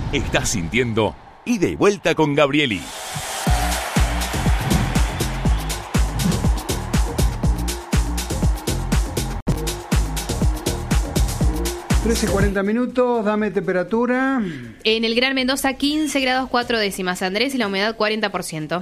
Estás sintiendo Ida y Vuelta con Gabrieli. 13:40, dame temperatura. En el Gran Mendoza, 15 grados 4 décimas, Andrés, y la humedad 40%.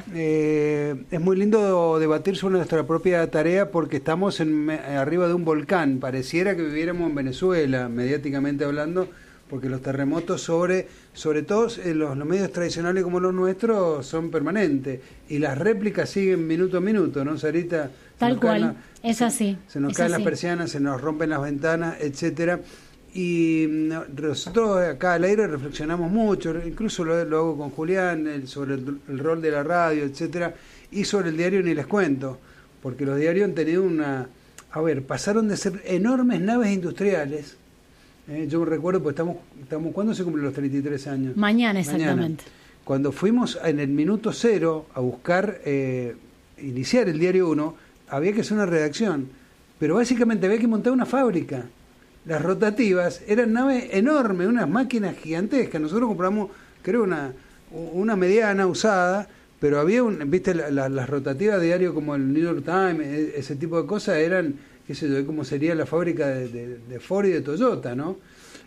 Es muy lindo debatir sobre nuestra propia tarea porque estamos arriba de un volcán. Pareciera que viviéramos en Venezuela, mediáticamente hablando, porque los terremotos sobre todo los medios tradicionales como los nuestros son permanentes. Y las réplicas siguen minuto a minuto, ¿no, Sarita? Tal cual, es así. Se nos caen las persianas, se nos rompen las ventanas, etcétera. Y nosotros acá al aire reflexionamos mucho, incluso lo hago con Julián, sobre el rol de la radio, etcétera, y sobre el diario ni les cuento, porque los diarios han tenido pasaron de ser enormes naves industriales. Yo me recuerdo, pues estamos ¿cuándo se cumplen los 33 años? Mañana, exactamente. Cuando fuimos en el minuto cero a buscar iniciar el Diario 1, había que hacer una redacción, pero básicamente había que montar una fábrica. Las rotativas eran naves enormes, unas máquinas gigantescas. Nosotros compramos, creo, una mediana usada, pero había viste, las rotativas de diario como el New York Times, ese tipo de cosas eran, qué sé yo, como sería la fábrica de Ford y de Toyota, ¿no?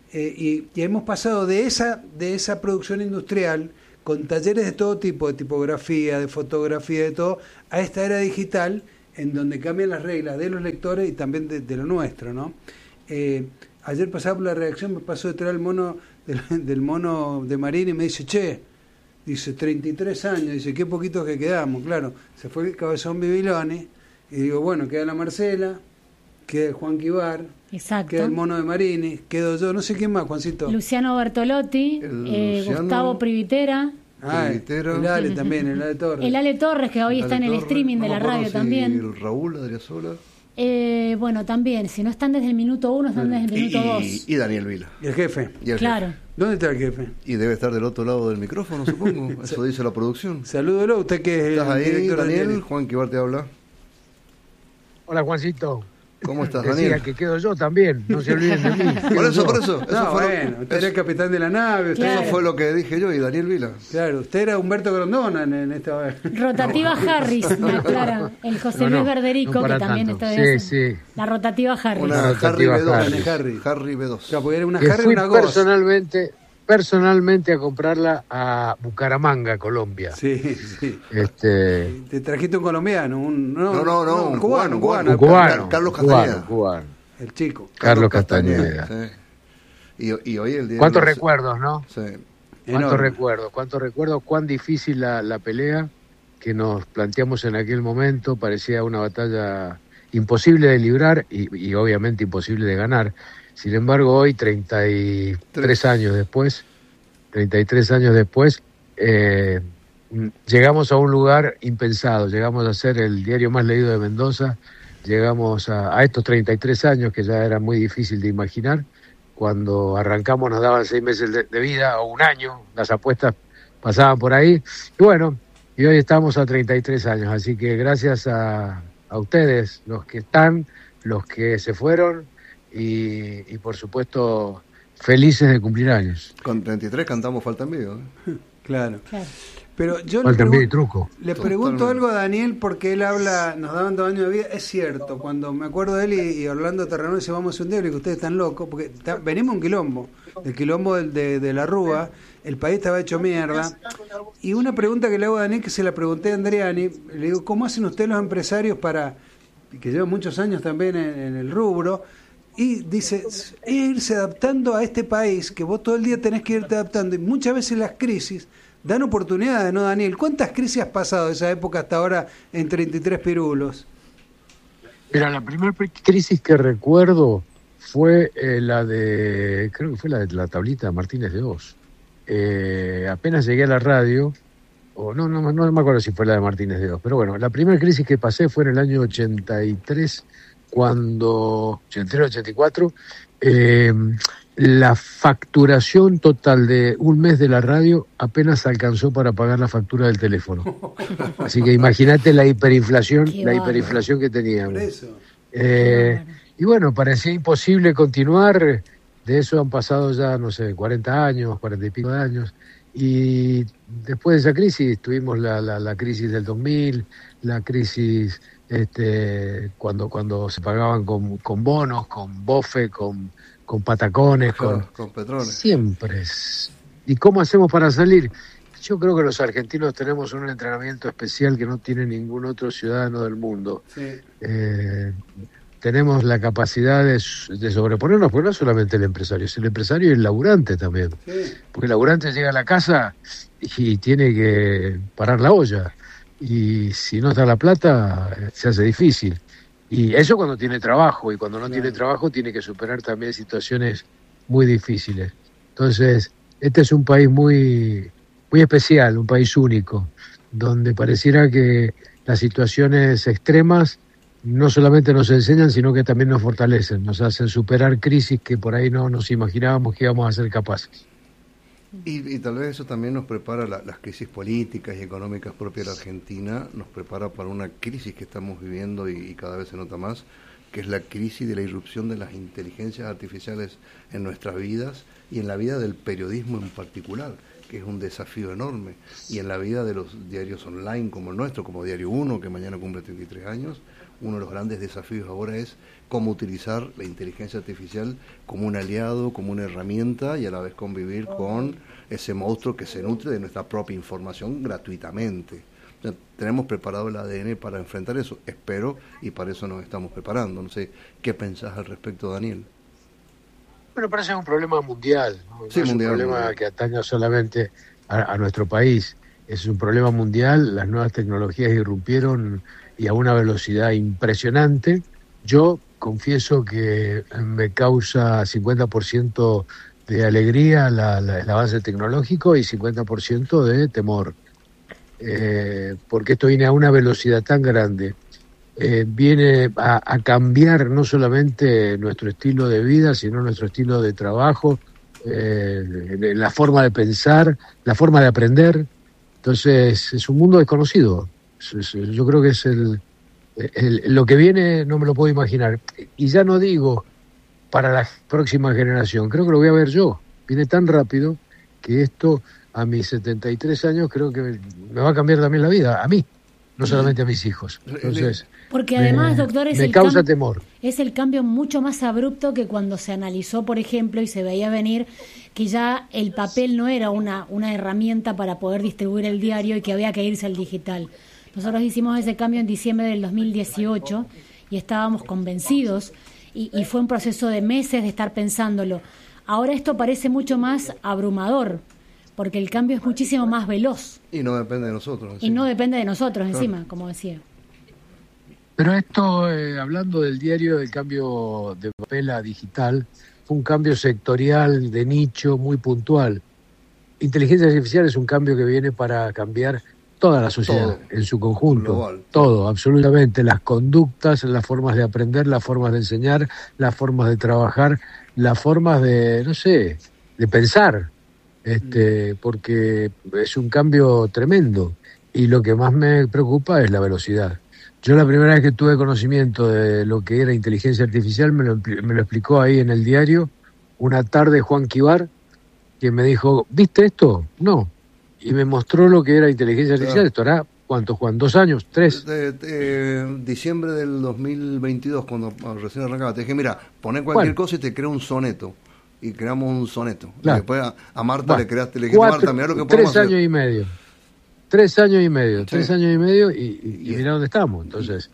Y hemos pasado de esa producción industrial con talleres de todo tipo, de tipografía, de fotografía, de todo, a esta era digital en donde cambian las reglas de los lectores y también de lo nuestro, ¿no? Ayer pasaba por la redacción, me pasó detrás el mono del mono de Marín y me dice, dice 33 años, dice qué poquitos que quedamos, claro, se fue el Cabezón Bibiloni y digo, bueno, queda la Marcela, queda el Juan Quibar, exacto, queda el mono de Marini, quedo yo, no sé quién más, Juancito. Luciano Bertolotti, Gustavo Privitera. El Ale también, el Ale Torres. El Ale Torres, que hoy está en el streaming de la radio también. El Raúl Adriasola. Bueno, también, si no están desde el minuto 1, están desde el minuto 2. Y Daniel Vila. Y el jefe. Claro. Jefe. ¿Dónde está el jefe? Y debe estar del otro lado del micrófono, supongo. Eso dice la producción. Salúdelo, usted que es ¿Estás el ahí, director Daniel? Juan Quibar te habla. Hola, Juancito. ¿Cómo estás, Decía Daniel? que quedo yo también, no se olviden de mí. Por eso. Usted era el capitán de la nave. Claro. Eso fue lo que dije yo y Daniel Vila. Claro, usted era Humberto Grondona en esta vez. Rotativa Harris, me aclara. El José Luis Verderico, que también tanto. está de Sí. La rotativa Harris. Una rotativa Harry Harry. B2. Harry B2. Claro, porque era una Que Harry y fui una Goss. personalmente a comprarla a Bucaramanga, Colombia. Sí. Te trajiste un colombiano, un cubano. Carlos Castañeda. Cubano. El chico. Carlos Castañeda. Sí. Y hoy el día. ¿Cuántos recuerdos, no? Sí. ¿Cuántos recuerdos? Cuán difícil la pelea que nos planteamos en aquel momento. Parecía una batalla imposible de librar y obviamente imposible de ganar. Sin embargo, hoy, 33 años después, llegamos a un lugar impensado. Llegamos a ser el diario más leído de Mendoza. Llegamos a estos 33 años que ya era muy difícil de imaginar. Cuando arrancamos nos daban 6 meses de vida o un año. Las apuestas pasaban por ahí. Y bueno, y hoy estamos a 33 años. Así que gracias a ustedes, los que están, los que se fueron, y por supuesto felices de cumplir años. Con 33 cantamos Falta en Vivo. Claro. Pero yo le pregunto algo a Daniel porque él habla, nos daban 2 años de vida, es cierto, cuando me acuerdo de él y Orlando Terranova dice vamos a un diario, que ustedes están locos, porque venimos un quilombo, el quilombo de la Rúa, el país estaba hecho mierda, y una pregunta que le hago a Daniel, que se la pregunté a Andriani, le digo, ¿cómo hacen ustedes los empresarios que llevan muchos años también en el rubro? Y dice, irse adaptando a este país, que vos todo el día tenés que irte adaptando, y muchas veces las crisis dan oportunidades, ¿no, Daniel? ¿Cuántas crisis has pasado de esa época hasta ahora en 33 pirulos? Mira, la primera crisis que recuerdo fue creo que fue la de la tablita de Martínez de Oz. Apenas llegué a la radio, o no me acuerdo si fue la de Martínez de Oz, pero bueno, la primera crisis que pasé fue en el año 83, cuando 83-84, la facturación total de un mes de la radio apenas alcanzó para pagar la factura del teléfono. Así que imagínate la hiperinflación que teníamos. Por eso. Y bueno, parecía imposible continuar. De eso han pasado ya, no sé, 40 años, 40 y pico de años. Y después de esa crisis tuvimos la crisis del 2000, la crisis cuando se pagaban con bonos, con bofe, con patacones, con petróleo. Siempre. ¿Y cómo hacemos para salir? Yo creo que los argentinos tenemos un entrenamiento especial que no tiene ningún otro ciudadano del mundo. Sí. Tenemos la capacidad de sobreponernos, porque no solamente el empresario, es el empresario y el laburante también. Sí. Porque el laburante llega a la casa y tiene que parar la olla. Y si no está la plata, se hace difícil. Y eso cuando tiene trabajo, y cuando no tiene trabajo tiene que superar también situaciones muy difíciles. Entonces, este es un país muy, muy especial, un país único, donde pareciera que las situaciones extremas no solamente nos enseñan, sino que también nos fortalecen, nos hacen superar crisis que por ahí no nos imaginábamos que íbamos a ser capaces. Y tal vez eso también nos prepara, las crisis políticas y económicas propias de la Argentina, nos prepara para una crisis que estamos viviendo y cada vez se nota más, que es la crisis de la irrupción de las inteligencias artificiales en nuestras vidas y en la vida del periodismo en particular, que es un desafío enorme, y en la vida de los diarios online como el nuestro, como Diario 1, que mañana cumple 33 años, uno de los grandes desafíos ahora es cómo utilizar la inteligencia artificial como un aliado, como una herramienta, y a la vez convivir con ese monstruo que se nutre de nuestra propia información gratuitamente. O sea, tenemos preparado el ADN para enfrentar eso, espero, y para eso nos estamos preparando. No sé, ¿qué pensás al respecto, Daniel? Bueno, parece un problema mundial, ¿no? Sí, No es mundial, un problema mundial. que ataña solamente a nuestro país, es un problema mundial, las nuevas tecnologías irrumpieron y a una velocidad impresionante. Yo confieso que me causa 50% de alegría el avance tecnológico y 50% de temor, porque esto viene a una velocidad tan grande. Viene a cambiar no solamente nuestro estilo de vida, sino nuestro estilo de trabajo, la forma de pensar, la forma de aprender. Entonces es un mundo desconocido. Yo creo que es lo que viene, no me lo puedo imaginar. Y ya no digo para la próxima generación, creo que lo voy a ver yo. Viene tan rápido que esto a mis 73 años creo que me va a cambiar también la vida, a mí, no solamente a mis hijos. Entonces, porque además, doctor, me causa temor. Es el cambio mucho más abrupto que cuando se analizó, por ejemplo, y se veía venir que ya el papel no era una herramienta para poder distribuir el diario y que había que irse al digital. Nosotros hicimos ese cambio en diciembre del 2018 y estábamos convencidos y fue un proceso de meses de estar pensándolo. Ahora esto parece mucho más abrumador porque el cambio es muchísimo más veloz. Y no depende de nosotros. Y no depende de nosotros encima, Claro. como decía. Pero esto, hablando del diario, del cambio de papel a digital, fue un cambio sectorial, de nicho, muy puntual. Inteligencia artificial es un cambio que viene para cambiar toda la sociedad Todo. en su conjunto. Global. Todo, absolutamente. Las conductas, las formas de aprender, las formas de enseñar, las formas de trabajar, las formas de, no sé, de pensar. Porque es un cambio tremendo. Y lo que más me preocupa es la velocidad. Yo la primera vez que tuve conocimiento de lo que era inteligencia artificial me lo explicó ahí en el diario una tarde Juan Quibar, que me dijo, ¿viste esto? No. Y me mostró lo que era inteligencia artificial. Claro. Esto hará, ¿cuánto, Juan? ¿2 años? ¿3? Diciembre del 2022, cuando recién arrancaba, te dije, mira, poné cualquier Bueno. cosa y te creo un soneto. Y creamos un soneto. Claro. Y después a Marta Bueno, le creaste, le dijiste, Marta, mirá lo que podemos 3 hacer. años y medio. 3 años y medio. Sí. 3 años y medio y mira dónde estamos. Entonces,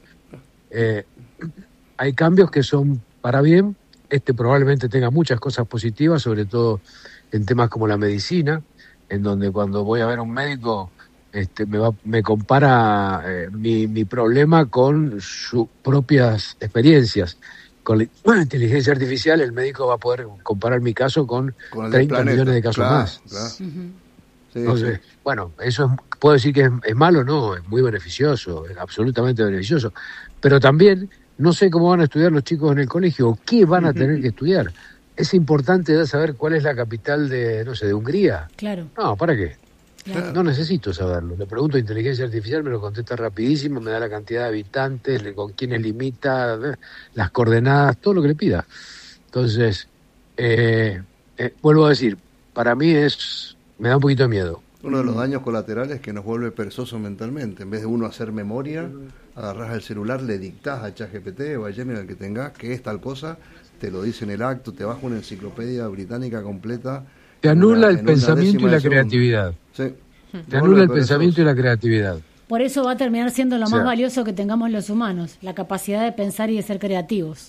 hay cambios que son para bien. Probablemente tenga muchas cosas positivas, sobre todo en temas como la medicina, en donde cuando voy a ver a un médico me compara mi problema con sus propias experiencias. Con la inteligencia artificial el médico va a poder comparar mi caso con el del 30 planeta. millones de casos Claro, más. claro. Sí, Entonces, sí. bueno, eso puedo decir que es malo, no, es muy beneficioso, es absolutamente beneficioso. Pero también no sé cómo van a estudiar los chicos en el colegio o qué van a tener que estudiar. Es importante ya saber cuál es la capital de, no sé, de Hungría. Claro. No, ¿para qué? Claro. No necesito saberlo. Le pregunto a inteligencia artificial, me lo contesta rapidísimo, me da la cantidad de habitantes, con quiénes limita, las coordenadas, todo lo que le pida. Entonces, vuelvo a decir, para mí me da un poquito de miedo. Uno de los daños colaterales es que nos vuelve perezoso mentalmente. En vez de uno hacer memoria, agarrás el celular, le dictás a ChatGPT o a Gemini, al que tengas, que es tal cosa, te lo dice en el acto, te baja una enciclopedia británica completa. Te anula el pensamiento y la creatividad. Sí. Te anula el pensamiento y la creatividad. Por eso va a terminar siendo lo más valioso que tengamos los humanos, la capacidad de pensar y de ser creativos.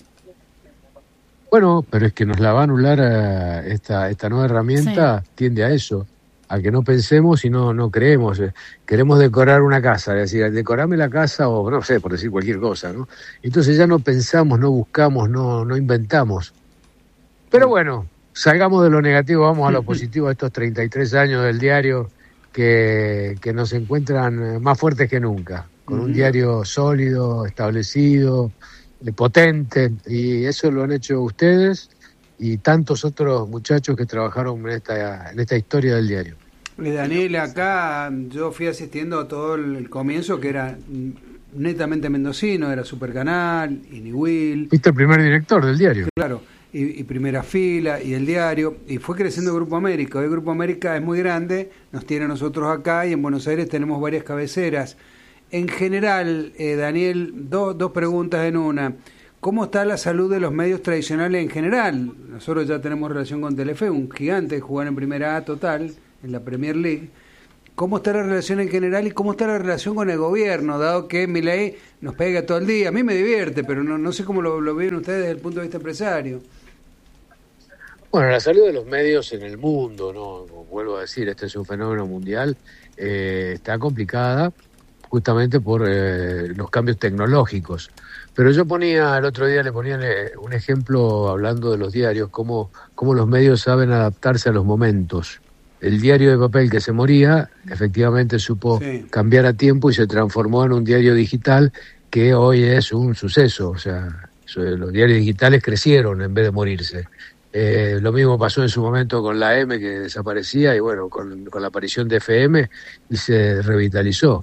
Bueno, pero es que nos la va a anular esta nueva herramienta, tiende a eso, a que no pensemos y no creemos. Queremos decorar una casa, es decir, decorame la casa o no sé, por decir cualquier cosa, ¿no? Entonces ya no pensamos, no buscamos, no inventamos. Pero bueno, salgamos de lo negativo, vamos a lo positivo, a estos 33 años del diario que nos encuentran más fuertes que nunca, con un diario sólido, establecido, potente, y eso lo han hecho ustedes y tantos otros muchachos que trabajaron en esta historia del diario. Daniel, acá yo fui asistiendo a todo el comienzo, que era netamente mendocino, era Supercanal, Iniwil. Fuiste el primer director del diario. Claro, y Primera Fila, y el diario, y fue creciendo Grupo América. Hoy Grupo América es muy grande, nos tiene a nosotros acá, y en Buenos Aires tenemos varias cabeceras. En general, Daniel, dos preguntas en una. ¿Cómo está la salud de los medios tradicionales en general? Nosotros ya tenemos relación con Telefe, un gigante, jugar en Primera A total, en la Premier League. ¿Cómo está la relación en general y cómo está la relación con el gobierno, dado que Milei nos pega todo el día? A mí me divierte, pero no sé cómo lo ven ustedes desde el punto de vista empresario. Bueno, la salud de los medios en el mundo, ¿no? Como vuelvo a decir, este es un fenómeno mundial, está complicada justamente por los cambios tecnológicos. Pero yo el otro día le ponía un ejemplo hablando de los diarios, cómo los medios saben adaptarse a los momentos. El diario de papel que se moría, efectivamente supo cambiar a tiempo y se transformó en un diario digital que hoy es un suceso. O sea, los diarios digitales crecieron en vez de morirse. Lo mismo pasó en su momento con la M, que desaparecía, y bueno, con la aparición de FM y se revitalizó.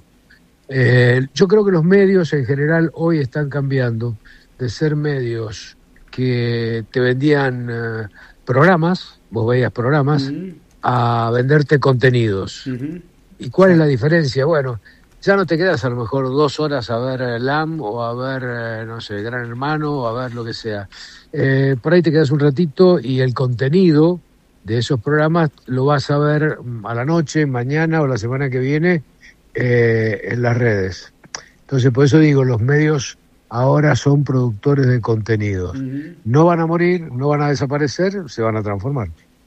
Yo creo que los medios en general hoy están cambiando de ser medios que te vendían programas, vos veías programas, a venderte contenidos. ¿Y cuál es la diferencia? Bueno, ya no te quedas a lo mejor 2 horas a ver LAM o a ver, no sé, Gran Hermano o a ver lo que sea. Por ahí te quedas un ratito y el contenido de esos programas lo vas a ver a la noche, mañana o la semana que viene en las redes. Entonces, por eso digo, los medios ahora son productores de contenidos. No van a morir, no van a desaparecer, se van a transformar.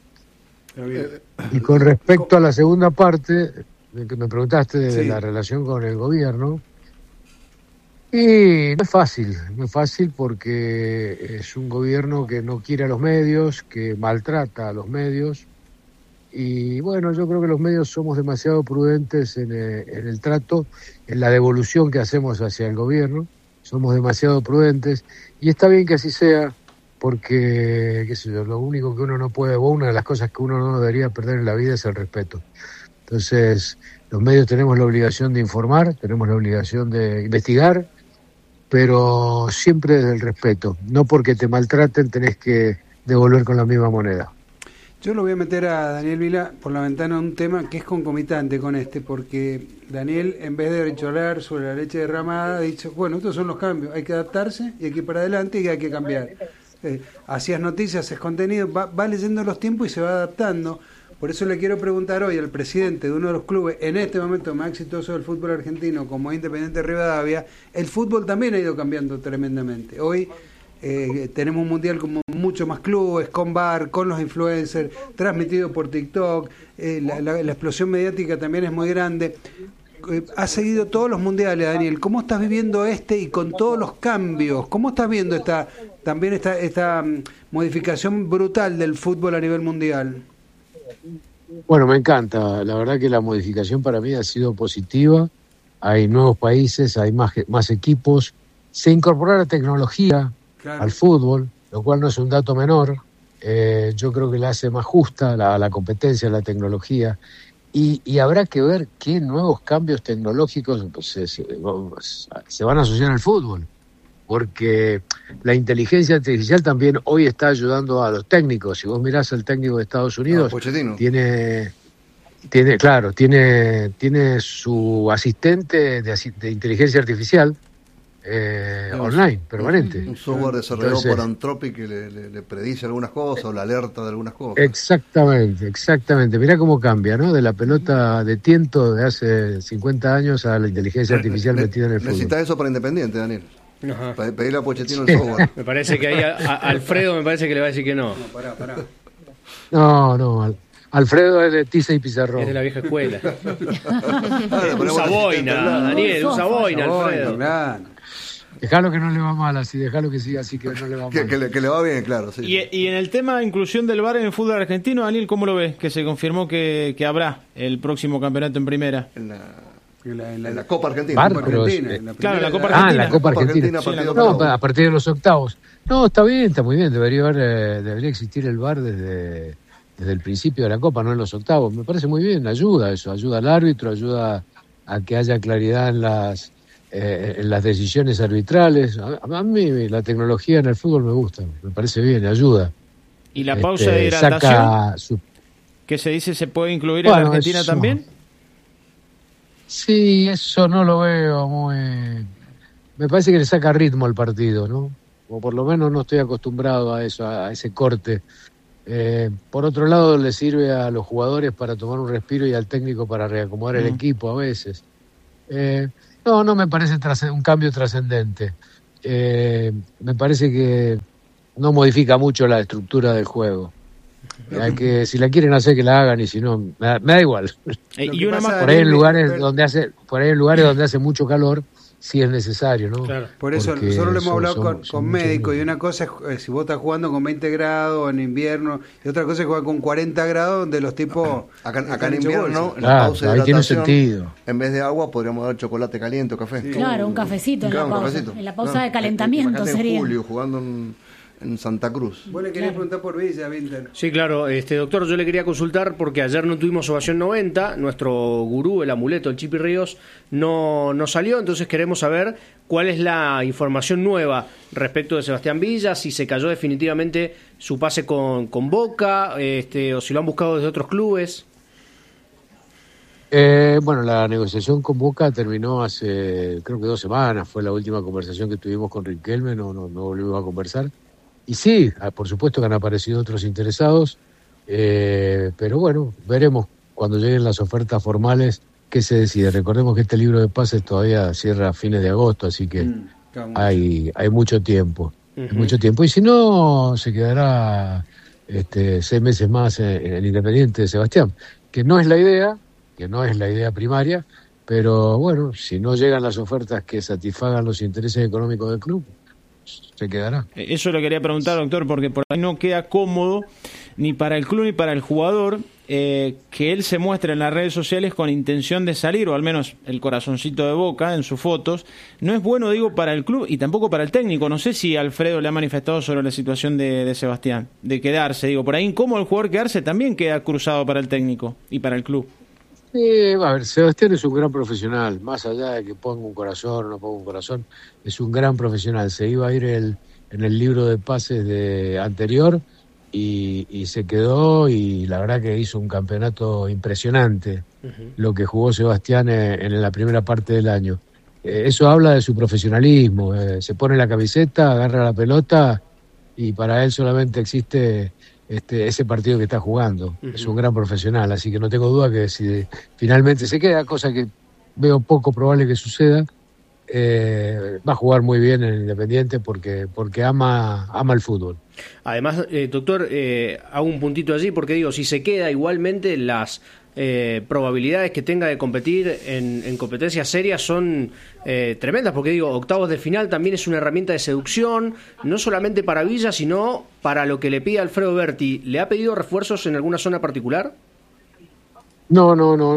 Y con respecto a la segunda parte que me preguntaste de la relación con el gobierno, y no es fácil porque es un gobierno que no quiere a los medios, que maltrata a los medios. Y bueno, yo creo que los medios somos demasiado prudentes en el trato, en la devolución que hacemos hacia el gobierno, somos demasiado prudentes, y está bien que así sea, porque, qué sé yo, lo único que uno no puede, o una de las cosas que uno no debería perder en la vida es el respeto. Entonces, los medios tenemos la obligación de informar, tenemos la obligación de investigar, pero siempre desde el respeto, no porque te maltraten tenés que devolver con la misma moneda. Yo lo voy a meter a Daniel Vila por la ventana un tema que es concomitante con porque Daniel, en vez de hablar sobre la leche derramada, ha dicho, bueno, estos son los cambios, hay que adaptarse y hay que ir para adelante y hay que cambiar. Hacías noticias, haces contenido, va leyendo los tiempos y se va adaptando. Por eso le quiero preguntar hoy al presidente de uno de los clubes en este momento más exitoso del fútbol argentino, como Independiente Rivadavia, el fútbol también ha ido cambiando tremendamente. Hoy tenemos un mundial con mucho más clubes, con VAR, con los influencers, transmitido por TikTok, la explosión mediática también es muy grande. Has seguido todos los mundiales, Daniel. ¿Cómo estás viviendo y con todos los cambios? ¿Cómo estás viendo esta modificación brutal del fútbol a nivel mundial? Bueno, me encanta. La verdad que la modificación para mí ha sido positiva. Hay nuevos países, hay más equipos. Se incorpora la tecnología al fútbol, lo cual no es un dato menor. Yo creo que la hace más justa la competencia, la tecnología. Y habrá que ver qué nuevos cambios tecnológicos se van a asociar al fútbol. porque la inteligencia artificial también hoy está ayudando a los técnicos. Si vos mirás al técnico de Estados Unidos, Pochettino. tiene su asistente de inteligencia artificial online, permanente. Un software desarrollado por Anthropic que le predice algunas cosas o la alerta de algunas cosas. Exactamente. Mirá cómo cambia, ¿no? De la pelota de tiento de hace 50 años a la inteligencia artificial metida en el fútbol. Necesita eso para Independiente, Daniel. Ajá. Pedirle a Pochettino el software. Me parece que ahí Alfredo me parece que le va a decir que no. Pará. No. Alfredo es de Tiza y Pizarrón. Es de la vieja escuela. Ponemos Usa un boina, asistente. Daniel, usa boina, Alfredo. Claro. Dejalo que no le va mal así, dejalo que siga así, que no le va mal. Que le va bien, claro. Sí. Y en el tema de inclusión del VAR en el fútbol argentino, Daniel, ¿cómo lo ves? Que se confirmó que habrá el próximo campeonato en primera. En la Copa Argentina. VAR, Copa pero Argentina, es- en la Claro, la primera- Copa Argentina. la Copa Argentina. partido No, por a partir de los octavos. No, está muy bien. Debería existir el VAR desde el principio de la Copa, no en los octavos. Me parece muy bien, ayuda al árbitro, ayuda a que haya claridad en las decisiones arbitrales. A mí la tecnología en el fútbol me gusta, me parece bien, ayuda. ¿Y la pausa de Saca hidratación que se dice se puede incluir en Bueno, Argentina eso. también? Sí, eso no lo veo muy... Me parece que le saca ritmo al partido, ¿no? O por lo menos no estoy acostumbrado a eso, a ese corte. Por otro lado, le sirve a los jugadores para tomar un respiro y al técnico para reacomodar el equipo a veces. No me parece un cambio trascendente. Me parece que no modifica mucho la estructura del juego. Hay que, si la quieren hacer, que la hagan, y si no, me da igual. Lo Y que una pasa, más. Por ahí en Daniel, lugares pero- donde hace mucho calor, sí es necesario, ¿no? Claro. Por eso Porque nosotros lo hemos hablado son con muchos médicos, y días. una cosa es si vos estás jugando con 20 grados en invierno, y otra cosa es jugar con 40 grados donde los tipos... Acá están en hechos invierno, bolsa. en la Claro, pausa de ahí tiene hidratación, sentido. en vez de agua podríamos dar chocolate caliente o café. Claro, un cafecito en Claro, la un pausa. cafecito. En la pausa Claro. de calentamiento Imagínate sería. en julio jugando en Santa Cruz. Vos le querías preguntar por Villa, Winter. Sí, claro, doctor, yo le quería consultar porque ayer no tuvimos ovación 90, nuestro gurú, el amuleto, el Chipi Ríos, no salió, entonces queremos saber cuál es la información nueva respecto de Sebastián Villa, si se cayó definitivamente su pase con Boca, o si lo han buscado desde otros clubes. Bueno, la negociación con Boca terminó hace, creo que 2 semanas, fue la última conversación que tuvimos con Riquelme, no volvimos a conversar. Y sí, por supuesto que han aparecido otros interesados, pero bueno, veremos cuando lleguen las ofertas formales qué se decide. Recordemos que este libro de pases todavía cierra a fines de agosto, así que hay mucho tiempo. Hay mucho tiempo, y si no, se quedará 6 meses más en el Independiente de Sebastián, que no es la idea primaria, pero bueno, si no llegan las ofertas que satisfagan los intereses económicos del club, se quedará. Eso lo quería preguntar, doctor, porque por ahí no queda cómodo ni para el club ni para el jugador que él se muestre en las redes sociales con intención de salir, o al menos el corazoncito de Boca en sus fotos. No es bueno, digo, para el club y tampoco para el técnico. No sé si Alfredo le ha manifestado sobre la situación de Sebastián, de quedarse. Digo, por ahí incómodo el jugador quedarse también queda cruzado para el técnico y para el club. A ver, Sebastián es un gran profesional, más allá de que ponga un corazón o no ponga un corazón, es un gran profesional. Se iba a ir en el libro de pases anterior y se quedó, y la verdad que hizo un campeonato impresionante lo que jugó Sebastián en la primera parte del año. Eso habla de su profesionalismo, se pone la camiseta, agarra la pelota y para él solamente existe ese partido que está jugando. Es un gran profesional, así que no tengo duda que si finalmente se queda, cosa que veo poco probable que suceda, va a jugar muy bien en el Independiente porque ama el fútbol. Además, doctor, hago un puntito allí porque digo, si se queda igualmente las probabilidades que tenga de competir en competencias serias son tremendas, porque digo, octavos de final también es una herramienta de seducción, no solamente para Villa, sino para lo que le pide Alfredo Berti. ¿Le ha pedido refuerzos en alguna zona particular? No.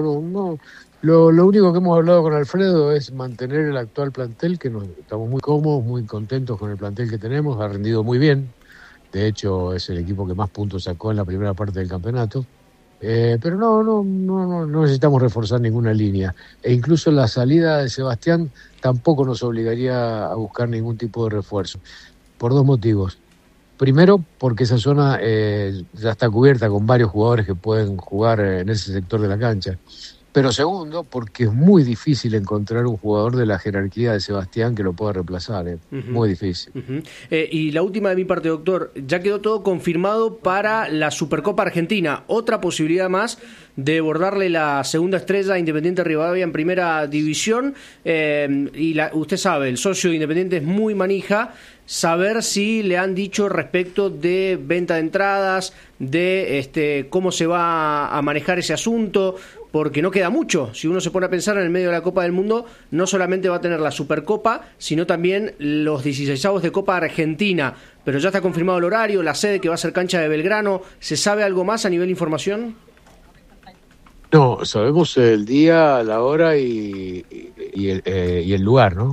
Lo único que hemos hablado con Alfredo es mantener el actual plantel, que estamos muy cómodos, muy contentos con el plantel que tenemos, ha rendido muy bien. De hecho, es el equipo que más puntos sacó en la primera parte del campeonato. Pero no necesitamos reforzar ninguna línea. E incluso la salida de Sebastián tampoco nos obligaría a buscar ningún tipo de refuerzo. Por 2 motivos. Primero, porque esa zona ya está cubierta con varios jugadores que pueden jugar en ese sector de la cancha. Pero segundo, porque es muy difícil encontrar un jugador de la jerarquía de Sebastián que lo pueda reemplazar. Muy difícil. Y la última de mi parte, doctor, ya quedó todo confirmado para la Supercopa Argentina. Otra posibilidad más de bordarle la segunda estrella a Independiente Rivadavia en primera división. Usted sabe, el socio de Independiente es muy manija. Saber si le han dicho respecto de venta de entradas, de cómo se va a manejar ese asunto, porque no queda mucho. Si uno se pone a pensar, en el medio de la Copa del Mundo no solamente va a tener la Supercopa, sino también los 16avos de Copa Argentina. Pero ya está confirmado el horario, la sede que va a ser cancha de Belgrano. ¿Se sabe algo más a nivel de información? No, sabemos el día, la hora y el lugar, ¿no?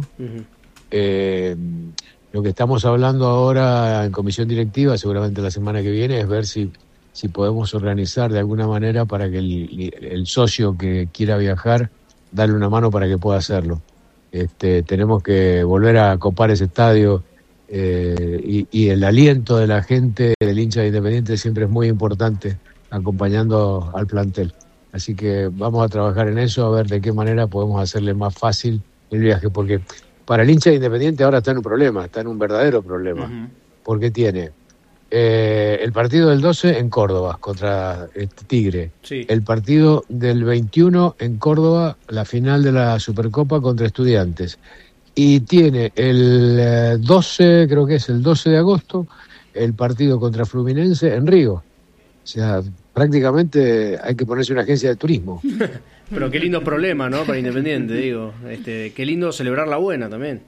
Lo que estamos hablando ahora en comisión directiva, seguramente la semana que viene, es ver si podemos organizar de alguna manera para que el socio que quiera viajar, darle una mano para que pueda hacerlo. Tenemos que volver a copar ese estadio y el aliento de la gente, del hincha de Independiente, siempre es muy importante, acompañando al plantel. Así que vamos a trabajar en eso, a ver de qué manera podemos hacerle más fácil el viaje, porque para el hincha de Independiente ahora está en un problema, está en un verdadero problema, porque tiene el partido del 12 en Córdoba contra Tigre, sí. El partido del 21 en Córdoba, la final de la Supercopa contra Estudiantes, y tiene el 12, creo que es el 12 de agosto, el partido contra Fluminense en Río. O sea, prácticamente hay que ponerse una agencia de turismo. Pero qué lindo problema, ¿no? Para Independiente, digo. Qué lindo celebrar la buena también.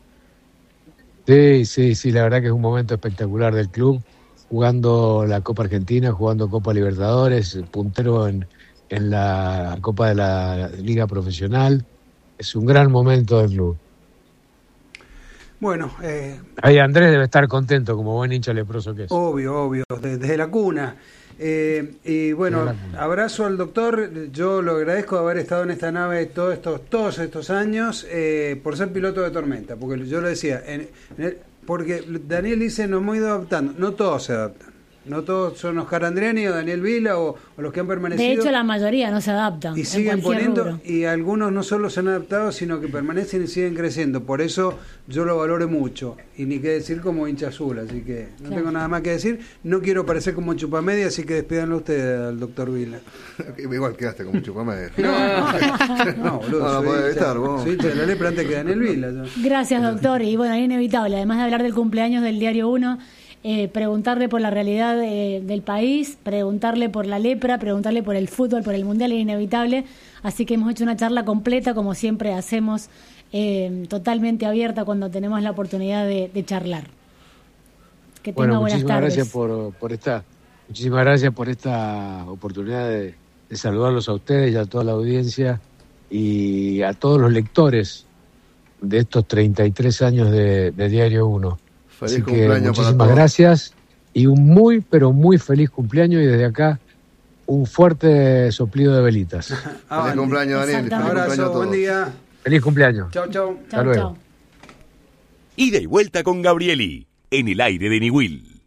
Sí, la verdad que es un momento espectacular del club, jugando la Copa Argentina, jugando Copa Libertadores, puntero en la Copa de la Liga Profesional. Es un gran momento del club. Bueno, ahí Andrés debe estar contento como buen hincha leproso que es. Obvio, desde la cuna. Y bueno, abrazo al doctor. Yo lo agradezco de haber estado en esta nave todos estos años, por ser piloto de tormenta, porque yo lo decía, porque Daniel dice nos hemos ido adaptando, no todos se adaptan. No todos son Oscar Andriani o Daniel Vila o los que han permanecido. De hecho, la mayoría no se adaptan. Y siguen poniendo, rubro. Y algunos no solo se han adaptado, sino que permanecen y siguen creciendo. Por eso yo lo valoro mucho. Y ni qué decir como hincha azul, así que no tengo nada más que decir. No quiero parecer como chupamedia, así que despídanlo ustedes al doctor Vila. Igual quedaste como chupamedia. No, boludo. No puede evitar, vos. Soy hincha de la lepra antes que Daniel Vila. Gracias, doctor. Y bueno, es inevitable, además de hablar del cumpleaños del Diario 1, preguntarle por la realidad del país, preguntarle por la lepra, preguntarle por el fútbol, por el mundial, es inevitable. Así que hemos hecho una charla completa, como siempre hacemos, totalmente abierta cuando tenemos la oportunidad de charlar. Que tenga buenas tardes. Muchísimas gracias por esta oportunidad de saludarlos a ustedes y a toda la audiencia y a todos los lectores de estos 33 años de Diario 1. Así que muchísimas gracias y un muy, pero muy feliz cumpleaños, y desde acá un fuerte soplido de velitas. Feliz cumpleaños, Daniel. Un abrazo, buen día. Feliz cumpleaños. Chau. Hasta luego. Ida y vuelta con Gabrieli, en el aire de Niwil.